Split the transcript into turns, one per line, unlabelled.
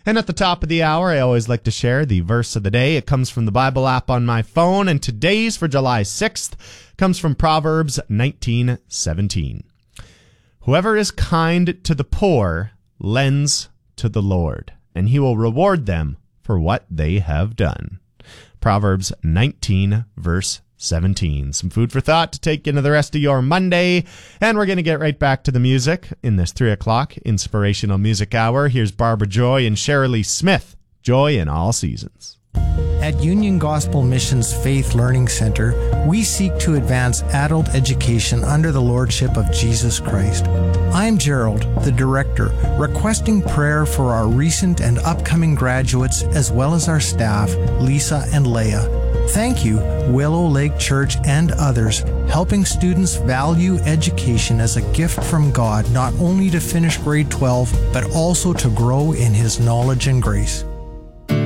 And at the top of the hour, I always like to share the verse of the day. It comes from the Bible app on my phone, and today's for July 6th comes from Proverbs 19:17. Whoever is kind to the poor lends to the Lord, and he will reward them for what they have done. Proverbs 19, verse 17. Some food for thought to take into the rest of your Monday. And we're going to get right back to the music in this 3 o'clock inspirational music hour. Here's Barbara Joy and Shirley Smith. Joy in all seasons.
At Union Gospel Mission's Faith Learning Center, we seek to advance adult education under the Lordship of Jesus Christ. I'm Gerald, the director, requesting prayer for our recent and upcoming graduates as well as our staff, Lisa and Leah. Thank you, Willow Lake Church and others, helping students value education as a gift from God, not only to finish grade 12, but also to grow in His knowledge and grace.